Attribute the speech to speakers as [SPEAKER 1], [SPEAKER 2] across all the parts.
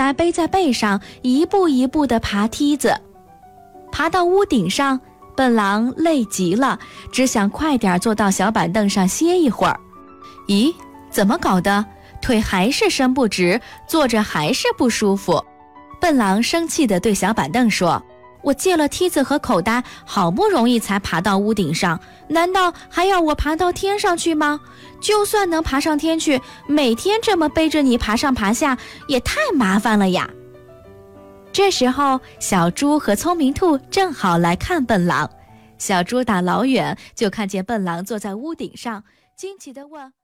[SPEAKER 1] 才背在背上，一步一步地爬梯子。爬到屋顶上，笨狼累极了，只想快点坐到小板凳上歇一会儿。咦，怎么搞的？腿还是伸不直，坐着还是不舒服。笨狼生气地对小板凳说：我借了梯子和口袋，好不容易才爬到屋顶上，难道还要我爬到天上去吗？就算能爬上天去，每天这么背着你爬上爬下，也太麻烦了呀。这时候，小猪和聪明兔正好来看笨狼。小猪打老远就看见笨狼坐在屋顶上，惊奇地问：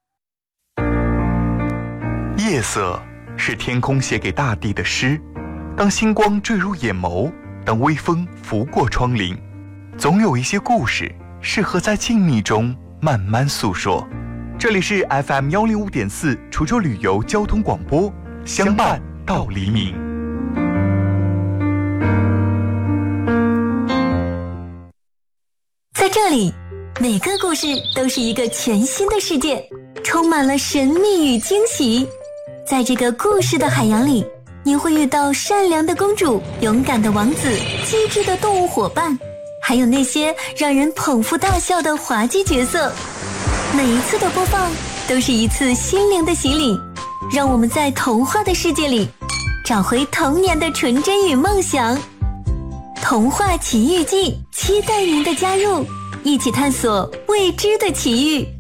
[SPEAKER 2] 夜色是天空写给大地的诗，当星光坠入眼眸，当微风拂过窗棂，总有一些故事适合在静谧中慢慢诉说。这里是 FM105.4 滁州旅游交通广播，相伴到黎明。
[SPEAKER 3] 在这里，每个故事都是一个全新的世界，充满了神秘与惊喜。在这个故事的海洋里，你会遇到善良的公主、勇敢的王子、机智的动物伙伴，还有那些让人捧腹大笑的滑稽角色。每一次的播放都是一次心灵的洗礼，让我们在童话的世界里找回童年的纯真与梦想。童话奇遇记，期待您的加入，一起探索未知的奇遇。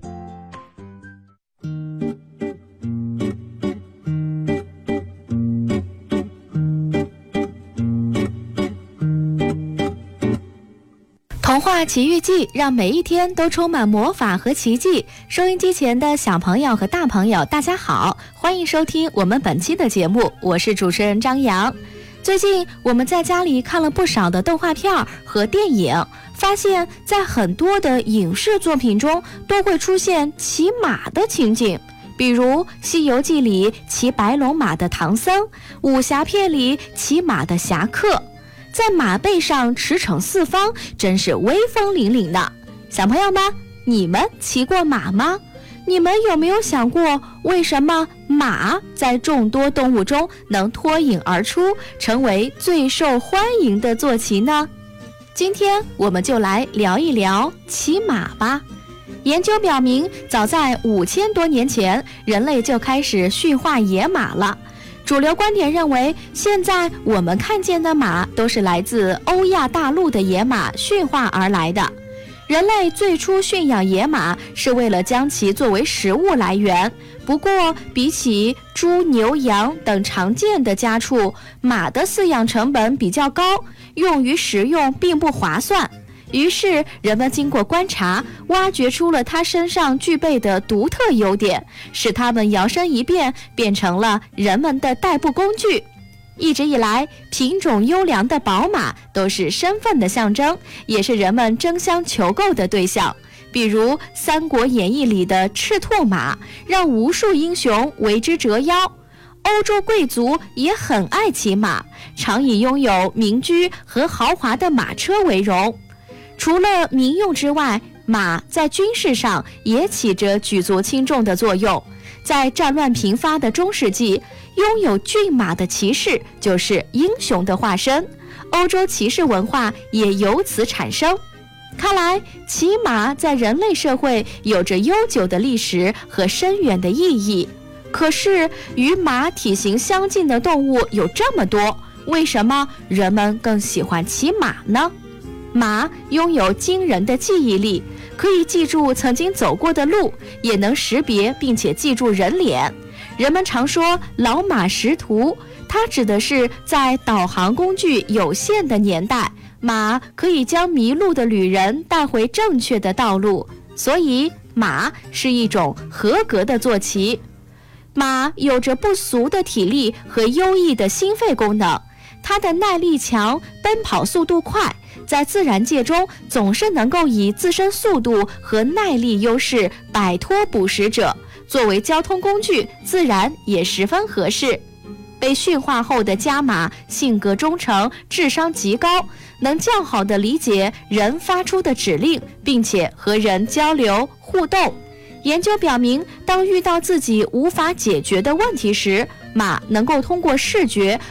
[SPEAKER 1] 童话奇遇记让每一天都充满魔法和奇迹。收音机前的小朋友和大朋友大家好，欢迎收听我们本期的节目，我是主持人张扬。最近我们在家里看了不少的动画片和电影，发现在很多的影视作品中都会出现骑马的情景，比如《西游记》里骑白龙马的唐僧，武侠片里骑马的侠客，在马背上驰骋四方，真是威风凛凛的。小朋友们，你们骑过马吗？你们有没有想过，为什么马在众多动物中能脱颖而出，成为最受欢迎的坐骑呢？今天我们就来聊一聊骑马吧。研究表明，早在5000多年前，人类就开始驯化野马了。主流观点认为，现在我们看见的马都是来自欧亚大陆的野马驯化而来的。人类最初驯养野马是为了将其作为食物来源，不过比起猪、牛、羊等常见的家畜，马的饲养成本比较高，用于食用并不划算。于是人们经过观察，挖掘出了它身上具备的独特优点，使它们摇身一变，变成了人们的代步工具。一直以来，品种优良的宝马都是身份的象征，也是人们争相求购的对象。比如《三国演义》里的赤兔马，让无数英雄为之折腰。欧洲贵族也很爱骑马，常以拥有民居和豪华的马车为荣。除了民用之外，马在军事上也起着举足轻重的作用。在战乱频发的中世纪，拥有骏马的骑士就是英雄的化身，欧洲骑士文化也由此产生。看来，骑马在人类社会有着悠久的历史和深远的意义。可是，与马体型相近的动物有这么多，为什么人们更喜欢骑马呢？马拥有惊人的记忆力，可以记住曾经走过的路，也能识别并且记住人脸。人们常说老马识途，它指的是在导航工具有限的年代，马可以将迷路的旅人带回正确的道路，所以马是一种合格的坐骑。马有着不俗的体力和优异的心肺功能，它的耐力强，奔跑速度快，在自然界中总是能够以自身速度和耐力优势摆脱捕食者，作为交通工具自然也十分合适。被驯化后的家马性格忠诚，智商极高，能较好地理解人发出的指令，并且和人交流互动。研究表明，当遇到自己无法解决的问题时，马能够通过视觉